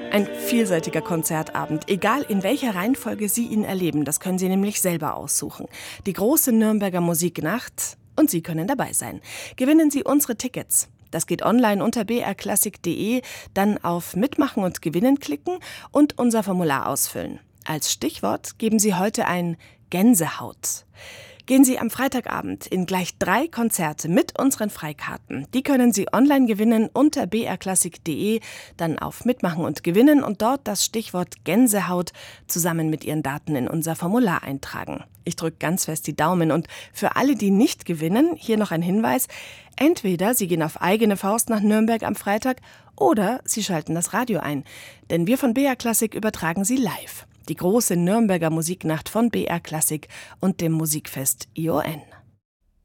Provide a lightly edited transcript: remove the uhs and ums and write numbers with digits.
Ein vielseitiger Konzertabend, egal in welcher Reihenfolge Sie ihn erleben, das können Sie nämlich selber aussuchen. Die große Nürnberger Musiknacht und Sie können dabei sein. Gewinnen Sie unsere Tickets. Das geht online unter brklassik.de, dann auf Mitmachen und Gewinnen klicken und unser Formular ausfüllen. Als Stichwort geben Sie heute ein Gänsehaut. Gehen Sie am Freitagabend in gleich 3 Konzerte mit unseren Freikarten. Die können Sie online gewinnen unter brklassik.de, dann auf Mitmachen und Gewinnen und dort das Stichwort Gänsehaut zusammen mit Ihren Daten in unser Formular eintragen. Ich drücke ganz fest die Daumen und für alle, die nicht gewinnen, hier noch ein Hinweis. Entweder Sie gehen auf eigene Faust nach Nürnberg am Freitag oder Sie schalten das Radio ein, denn wir von BR Klassik übertragen Sie live. Die große Nürnberger Musiknacht von BR Klassik und dem Musikfest ION.